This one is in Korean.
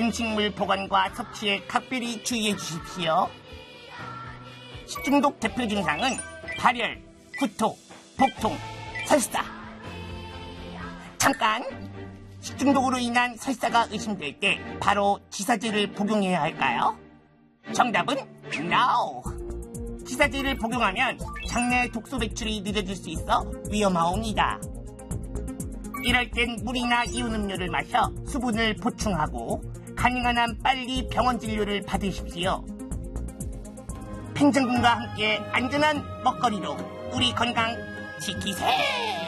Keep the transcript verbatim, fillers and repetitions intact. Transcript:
음식물 보관과 섭취에 각별히 주의해 주십시오. 식중독 대표 증상은 발열, 구토, 복통, 설사. 잠깐! 식중독으로 인한 설사가 의심될 때 바로 지사제를 복용해야 할까요? 정답은 NO! 지사제를 복용하면 장내 독소 배출이 늦어질 수 있어 위험하옵니다. 이럴 땐 물이나 이온 음료를 마셔 수분을 보충하고 가능한 한 빨리 병원 진료를 받으십시오. 팽정군과 함께 안전한 먹거리로 우리 건강 지키세!